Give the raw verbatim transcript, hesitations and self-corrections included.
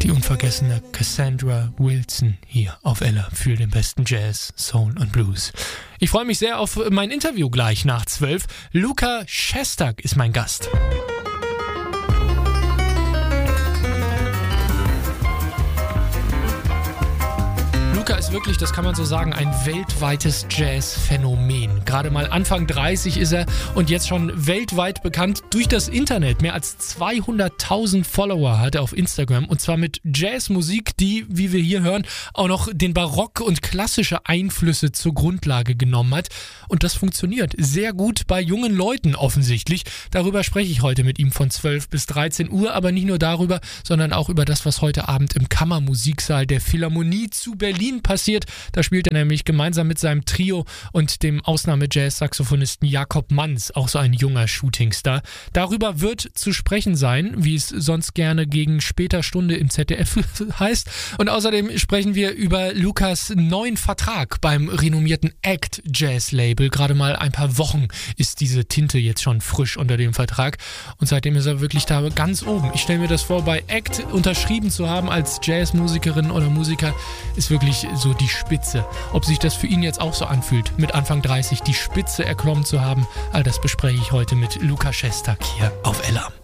Die unvergessene Cassandra Wilson hier auf Ella für den besten Jazz, Soul und Blues. Ich freue mich sehr auf mein Interview gleich nach zwölf. Luca Szostak ist mein Gast. Luca ist wirklich, das kann man so sagen, ein weltweites Jazz-Phänomen. Gerade mal Anfang dreißig ist er und jetzt schon weltweit bekannt durch das Internet. Mehr als zweihunderttausend Follower hat er auf Instagram und zwar mit Jazzmusik, die, wie wir hier hören, auch noch den Barock und klassische Einflüsse zur Grundlage genommen hat. Und das funktioniert sehr gut bei jungen Leuten offensichtlich. Darüber spreche ich heute mit ihm von zwölf bis dreizehn Uhr, aber nicht nur darüber, sondern auch über das, was heute Abend im Kammermusiksaal der Philharmonie zu Berlin passiert. Da spielt er nämlich gemeinsam mit seinem Trio und dem Ausnahme-Jazz-Saxophonisten Jakob Manns, auch so ein junger Shootingstar. Darüber wird zu sprechen sein, wie es sonst gerne gegen später Stunde im Z D F heißt. Und außerdem sprechen wir über Lukas neuen Vertrag beim renommierten Act Jazz Label. Gerade mal ein paar Wochen ist diese Tinte jetzt schon frisch unter dem Vertrag und seitdem ist er wirklich da ganz oben. Ich stelle mir das vor, bei Act unterschrieben zu haben als Jazzmusikerin oder Musiker, ist wirklich so die Spitze. Ob sich das für ihn jetzt auch so anfühlt, mit Anfang dreißig die Spitze erklommen zu haben, all das bespreche ich heute mit Luca Szostak hier auf Ella.